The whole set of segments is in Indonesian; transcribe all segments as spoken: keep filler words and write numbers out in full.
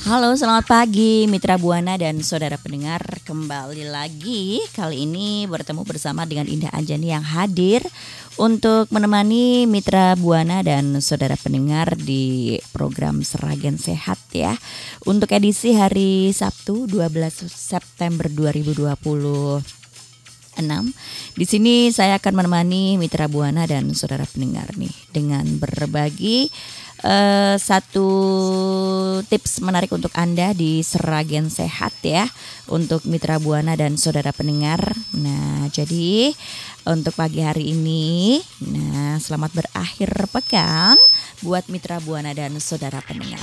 Halo, selamat pagi Mitra Buana dan saudara pendengar. Kembali lagi kali ini bertemu bersama dengan Indah Anjani yang hadir untuk menemani Mitra Buana dan saudara pendengar di program Seragen Sehat ya. Untuk edisi hari Sabtu dua belas September dua ribu dua puluh enam. Di sini saya akan menemani Mitra Buana dan saudara pendengar nih dengan berbagi uh, satu tips menarik untuk Anda di Seragen Sehat ya, untuk Mitra Buana dan saudara pendengar. Nah, jadi untuk pagi hari ini, nah selamat berakhir pekan buat Mitra Buana dan saudara pendengar.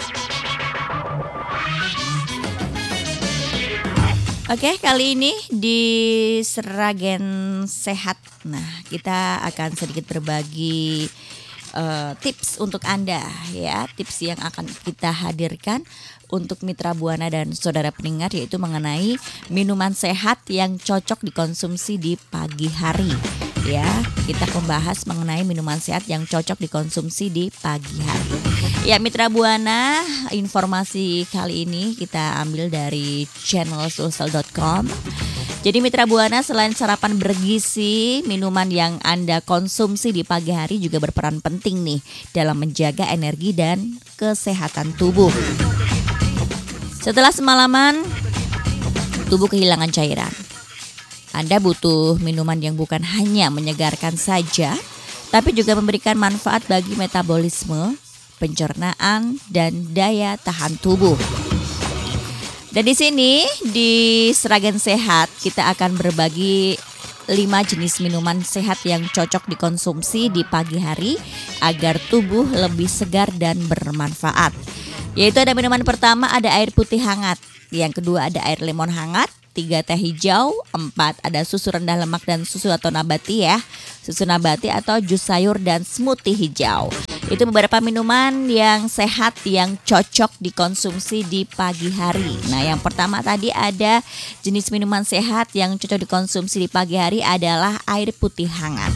Oke, kali ini di Seragen Sehat. Nah, kita akan sedikit berbagi uh, tips untuk Anda ya, tips yang akan kita hadirkan untuk Mitra Buana dan saudara pendengar, yaitu mengenai minuman sehat yang cocok dikonsumsi di pagi hari. Ya, kita membahas mengenai minuman sehat yang cocok dikonsumsi di pagi hari. Ya, Mitra Buana, informasi kali ini kita ambil dari channel social dot com. Jadi Mitra Buana, selain sarapan bergizi, minuman yang Anda konsumsi di pagi hari juga berperan penting nih dalam menjaga energi dan kesehatan tubuh. Setelah semalaman tubuh kehilangan cairan, Anda butuh minuman yang bukan hanya menyegarkan saja, tapi juga memberikan manfaat bagi metabolisme, pencernaan, dan daya tahan tubuh. Dan di sini di Seragen Sehat kita akan berbagi lima jenis minuman sehat yang cocok dikonsumsi di pagi hari agar tubuh lebih segar dan bermanfaat. Yaitu ada minuman pertama, ada air putih hangat. Yang kedua ada air lemon hangat. Tiga, teh hijau. Empat, ada susu rendah lemak dan susu atau nabati ya. Susu nabati atau jus sayur dan smoothie hijau. Itu beberapa minuman yang sehat yang cocok dikonsumsi di pagi hari. Nah, yang pertama tadi ada jenis minuman sehat yang cocok dikonsumsi di pagi hari adalah air putih hangat.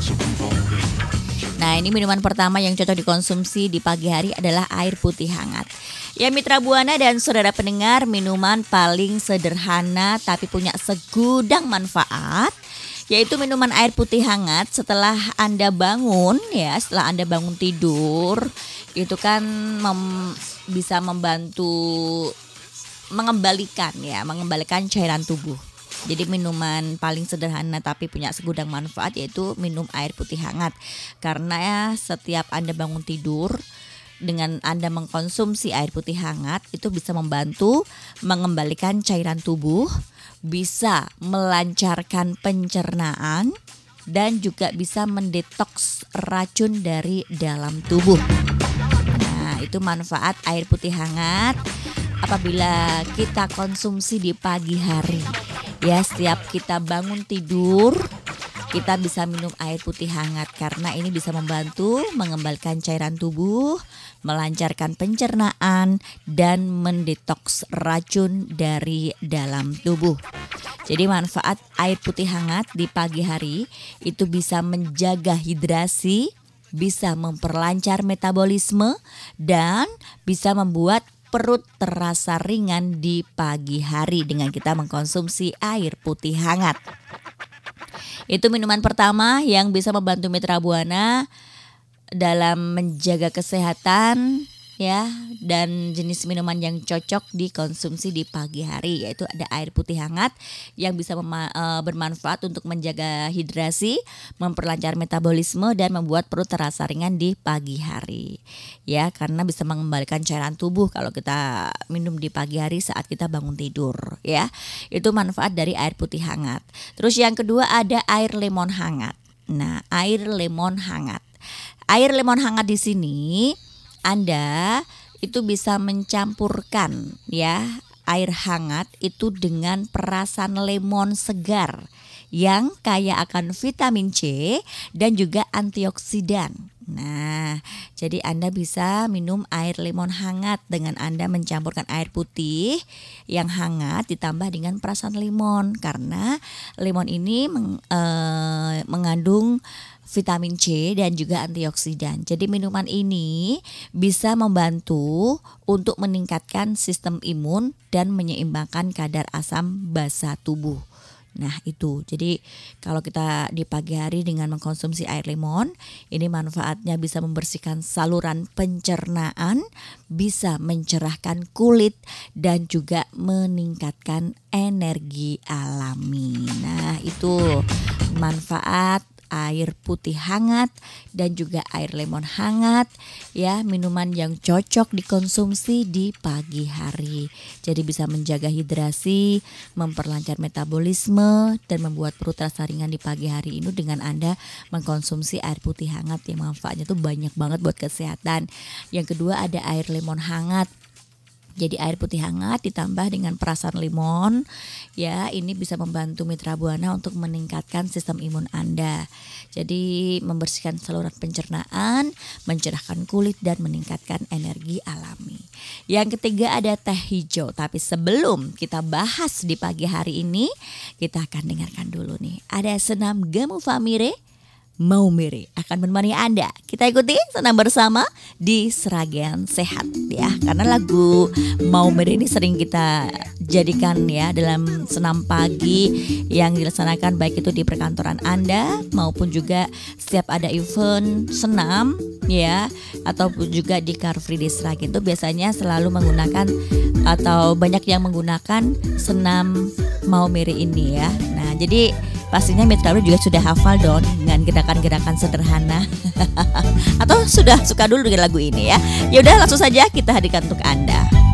Nah, ini minuman pertama yang cocok dikonsumsi di pagi hari adalah air putih hangat. Ya, Mitra Buana dan saudara pendengar, minuman paling sederhana tapi punya segudang manfaat, yaitu minuman air putih hangat setelah Anda bangun ya, setelah Anda bangun tidur. Itu kan mem- bisa membantu mengembalikan ya, mengembalikan cairan tubuh. Jadi minuman paling sederhana tapi punya segudang manfaat yaitu minum air putih hangat. Karena ya, setiap Anda bangun tidur dengan Anda mengkonsumsi air putih hangat itu bisa membantu mengembalikan cairan tubuh, bisa melancarkan pencernaan, dan juga bisa mendetoks racun dari dalam tubuh. Nah, itu manfaat air putih hangat apabila kita konsumsi di pagi hari. Ya, setiap kita bangun tidur, kita bisa minum air putih hangat karena ini bisa membantu mengembalikan cairan tubuh, melancarkan pencernaan, dan mendetoks racun dari dalam tubuh. Jadi manfaat air putih hangat di pagi hari itu bisa menjaga hidrasi, bisa memperlancar metabolisme, dan bisa membuat perut terasa ringan di pagi hari dengan kita mengkonsumsi air putih hangat. Itu minuman pertama yang bisa membantu Mitra Buana dalam menjaga kesehatan ya, dan jenis minuman yang cocok dikonsumsi di pagi hari, yaitu ada air putih hangat yang bisa mema- e, bermanfaat untuk menjaga hidrasi, memperlancar metabolisme, dan membuat perut terasa ringan di pagi hari ya, karena bisa mengembalikan cairan tubuh kalau kita minum di pagi hari saat kita bangun tidur ya. Itu manfaat dari air putih hangat. Terus yang kedua ada air lemon hangat. Nah, air lemon hangat. Air lemon hangat di sini Anda itu bisa mencampurkan ya air hangat itu dengan perasan lemon segar yang kaya akan vitamin C dan juga antioksidan. Nah, jadi Anda bisa minum air lemon hangat dengan Anda mencampurkan air putih yang hangat ditambah dengan perasan lemon, karena lemon ini meng, eh, mengandung vitamin C dan juga antioksidan. Jadi minuman ini bisa membantu untuk meningkatkan sistem imun dan menyeimbangkan kadar asam basa tubuh. Nah itu, jadi kalau kita di pagi hari dengan mengkonsumsi air lemon, ini manfaatnya bisa membersihkan saluran pencernaan, bisa mencerahkan kulit dan juga meningkatkan energi alami. Nah itu manfaat air putih hangat dan juga air lemon hangat ya, minuman yang cocok dikonsumsi di pagi hari. Jadi bisa menjaga hidrasi, memperlancar metabolisme dan membuat perut terasa ringan di pagi hari ini dengan Anda mengkonsumsi air putih hangat yang manfaatnya tuh banyak banget buat kesehatan. Yang kedua ada air lemon hangat. Jadi air putih hangat ditambah dengan perasan limon ya, ini bisa membantu mitra buana untuk meningkatkan sistem imun Anda. Jadi membersihkan saluran pencernaan, mencerahkan kulit dan meningkatkan energi alami. Yang ketiga ada teh hijau. Tapi sebelum kita bahas di pagi hari ini, kita akan dengarkan dulu nih. Ada senam Gamu Famire Maumere akan menemani Anda. Kita ikuti senam bersama di Sragen Sehat ya. Karena lagu Maumere ini sering kita jadikan ya dalam senam pagi yang dilaksanakan baik itu di perkantoran Anda maupun juga setiap ada event senam ya, ataupun juga di Car Free Day Sragen itu biasanya selalu menggunakan atau banyak yang menggunakan senam Maumere ini ya. Nah, jadi pastinya Mitra juga sudah hafal dong dengan gerakan-gerakan sederhana atau sudah suka dulu dengan lagu ini ya. Ya udah langsung saja kita hadirkan untuk Anda.